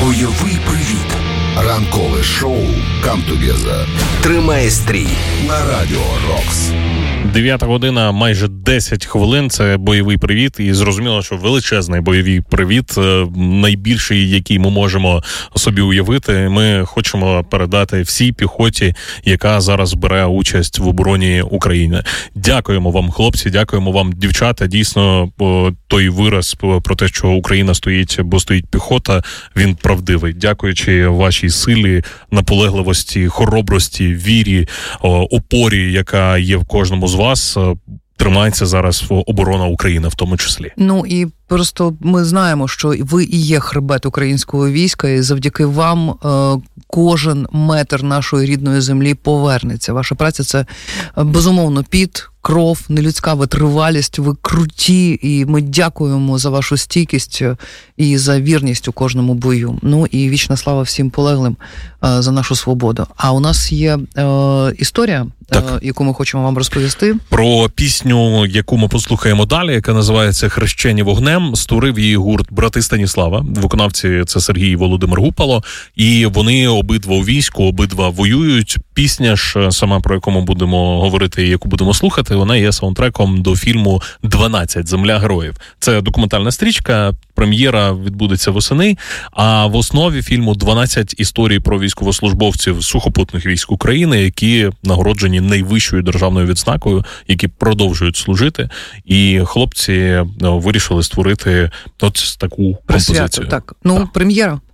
Бойовий привіт. Ранкове шоу «Come Together» тримає стрій на Радіо Рокс. 9 година, майже 10 хвилин, це бойовий привіт, і зрозуміло, що величезний бойовий привіт, найбільший, який ми можемо собі уявити, ми хочемо передати всій піхоті, яка зараз бере участь в обороні України. Дякуємо вам, хлопці, дякуємо вам, дівчата, дійсно, той вираз про те, що Україна стоїть, бо стоїть піхота, він правдивий. Дякуючи вашій силі, наполегливості, хоробрості, вірі, опорі, яка є в кожному з вас, тримається зараз оборона України в тому числі. Ну і просто ми знаємо, що ви і є хребет українського війська, і завдяки вам кожен метр нашої рідної землі повернеться. Ваша праця – це, безумовно, піт, кров, нелюдська витривалість, ви круті, і ми дякуємо за вашу стійкість і за вірність у кожному бою. Ну і вічна слава всім полеглим за нашу свободу. А у нас є історія, яку ми хочемо вам розповісти. Про пісню, яку ми послухаємо далі, яка називається «Хрещені вогнем», створив її гурт «Брати Станіслава». Виконавці – це Сергій і Володимир Гупало. І вони обидва у війську, обидва воюють. Пісня ж, сама про яку ми будемо говорити і яку будемо слухати, вона є саундтреком до фільму «12. Земля героїв». Це документальна стрічка, прем'єра відбудеться восени, а в основі фільму 12 історій про військовослужбовців сухопутних військ України, які нагороджені найвищою державною відзнакою, які продовжують служити. І хлопці вирішили створити от таку композицію. Так. Ну, прем'єра.